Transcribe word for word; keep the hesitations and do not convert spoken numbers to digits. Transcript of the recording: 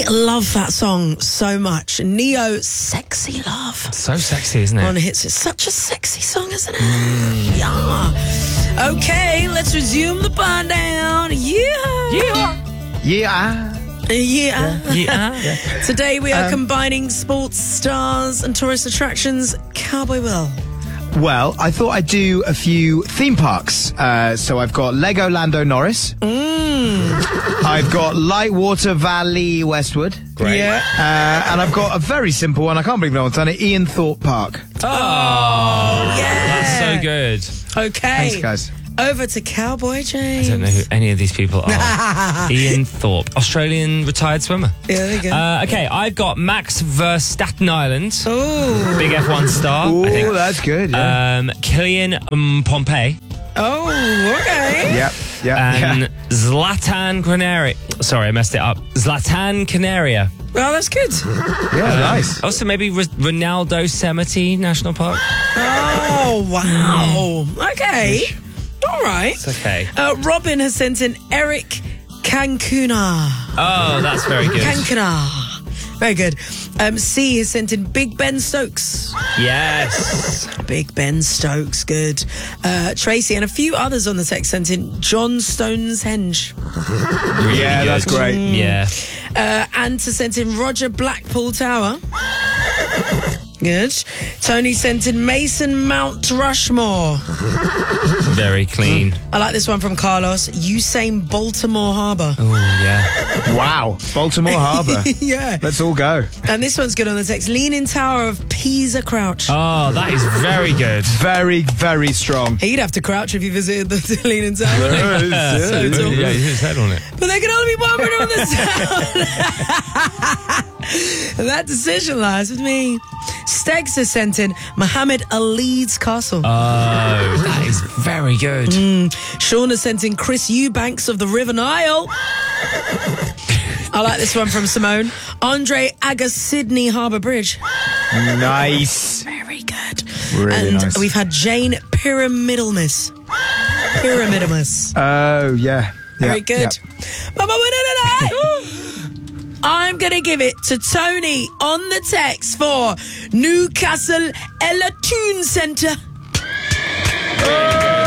I love that song so much. Neo, Sexy Love. So sexy, isn't it? On hits. It's such a sexy song, isn't it? Mm. Yeah. Okay, let's resume the burn down. Yeah. Yeah. Yeah. Yeah. Yeah. yeah. Today we are Um, combining sports stars and tourist attractions. Cowboy Will. Well, I thought I'd do a few theme parks. Uh, so I've got Lego Lando Norris. Mm. I've got Lightwater Valley Westwood. Great. Yeah. Uh, and I've got a very simple one. I can't believe no one's done it. Ian Thorpe Park. Oh, Yeah. that's so good. Okay. Thanks, guys. Over to Cowboy James. I don't know who any of these people are. Ian Thorpe, Australian retired swimmer. Yeah, there you go. Uh, okay, I've got Max Verstappen Island. Oh. Big F one star, Oh, I think. that's good. Yeah. Um, Kylian Mbappé Oh, okay. Yep. Yeah. and yeah. Zlatan Canaria. Sorry, I messed it up. Zlatan Canaria. Well, that's good. Yeah, nice. Also, maybe R- Ronaldo Yosemite National Park. Oh, wow. Okay. All right. It's okay. Uh, Robin has sent in Eric Cancuna. Oh, that's very good. Cancuna. Very good. Um, C has sent in Big Ben Stokes. Yes. Big Ben Stokes, good. Uh, Tracy and a few others on the text sent in John Stonehenge. Really Yeah, good. that's great. Yeah. Uh, and to sent in Roger Blackpool Tower. Good. Tony sent in Mason Mount Rushmore. Very clean. I like this one from Carlos. Usain Baltimore Harbour. Oh, yeah. Wow. Baltimore Harbour. Yeah. Let's all go. And this one's good on the text. Leaning Tower of Pisa Crouch. Oh, that is very good. Very, very strong. Hey, you'd have to crouch if you visited the, the Leaning Tower. Yeah. So tall. Yeah, his head on it. But there can only be one winner on the sound. And that decision lies with me. Stegs has sent in Muhammad Ali's Castle. Oh, that is very good. Mm. Sean has sent in Chris Eubanks of the River Nile. I like this one from Simone. Andre Aga Sydney Harbour Bridge. Nice. Very good. Really and nice. we've had Jane Pyramidalmus. Pyramidalmus. Oh, yeah. Very Yeah, good. But my winner today, I'm going to give it to Tony on the text for Newcastle Ella Toon Centre. Very good.